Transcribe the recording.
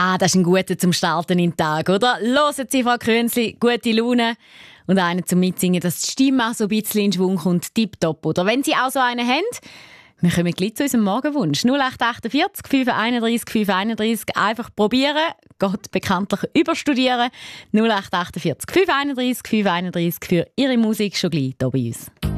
Das ist ein guter zum Starten in den Tag, oder? Hören Sie, Frau Krönzli, gute Laune und einen zum Mitsingen, dass die Stimme auch so ein bisschen in Schwung kommt, tipptopp. Oder wenn Sie auch so einen haben, wir kommen gleich zu unserem Morgenwunsch. 0848 531 531. Einfach probieren. Geht bekanntlich überstudieren. 0848 531 531 für Ihre Musik schon gleich hier bei uns.